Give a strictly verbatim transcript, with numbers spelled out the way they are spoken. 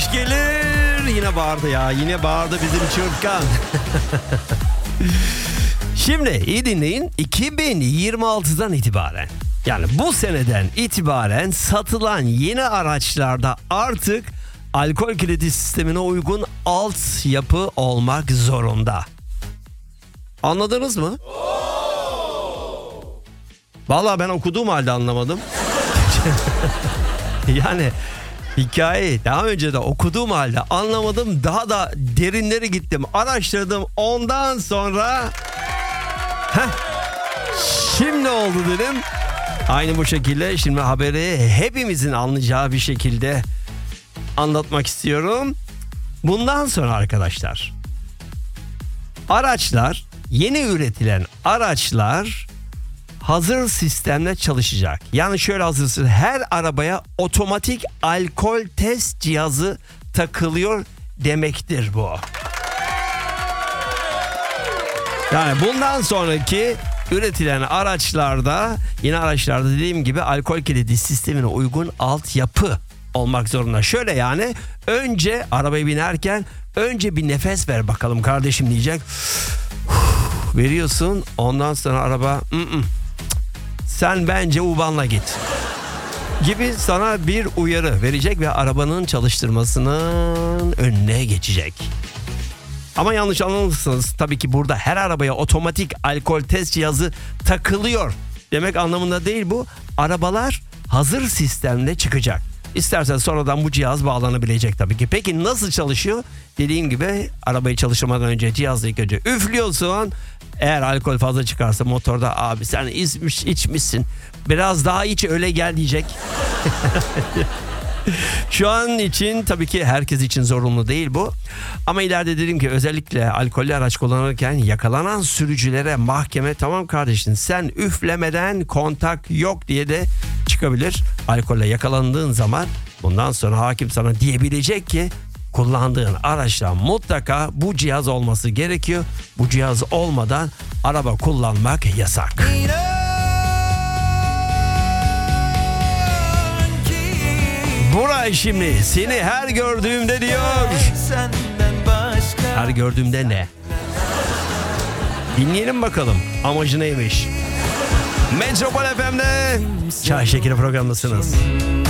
kış gelir. Yine bağırdı ya. Yine bağırdı bizim çırtkan. Şimdi iyi dinleyin. iki bin yirmi altıdan itibaren, yani bu seneden itibaren satılan yeni araçlarda artık alkol kredi sistemine uygun altyapı olmak zorunda. Anladınız mı? Vallahi ben okuduğum halde anlamadım. Yani hikayeyi daha önce de okuduğum halde anlamadım. Daha da derinleri gittim, araştırdım. Ondan sonra heh, şimdi oldu dedim. Aynı bu şekilde şimdi haberi hepimizin anlayacağı bir şekilde anlatmak istiyorum. Bundan sonra arkadaşlar, araçlar, yeni üretilen araçlar hazır sistemle çalışacak. Yani şöyle hazırsın, her arabaya otomatik alkol test cihazı takılıyor demektir bu. Yani bundan sonraki üretilen araçlarda, yeni araçlarda dediğim gibi alkol kredi sistemine uygun altyapı olmak zorunda. Şöyle yani, önce arabaya binerken önce bir nefes ver bakalım kardeşim diyecek. Veriyorsun, ondan sonra araba ı-ı, sen bence U-Bahn'la git gibi sana bir uyarı verecek ve arabanın çalıştırmasının önüne geçecek. Ama yanlış anlamışsınız, tabii ki burada her arabaya otomatik alkol test cihazı takılıyor demek anlamında değil bu. Arabalar hazır sistemde çıkacak. İstersen sonradan bu cihaz bağlanabilecek tabii ki. Peki nasıl çalışıyor? Dediğim gibi arabayı çalıştırmadan önce cihazla ilk önce üflüyorsun. Eğer alkol fazla çıkarsa motorda, abi sen içmiş, içmişsin, biraz daha iç öyle gel diyecek. Şu an için tabii ki herkes için zorunlu değil bu. Ama ileride dedim ki özellikle alkollü araç kullanırken yakalanan sürücülere mahkeme tamam kardeşim sen üflemeden kontak yok diye de çıkabilir. Alkolle yakalandığın zaman bundan sonra hakim sana diyebilecek ki kullandığın araçta mutlaka bu cihaz olması gerekiyor. Bu cihaz olmadan araba kullanmak yasak. Buray şimdi seni her gördüğümde diyor. Her gördüğümde ne? Dinleyelim bakalım amacı neymiş. Metropol F M'de Çay Şekeri programındasınız.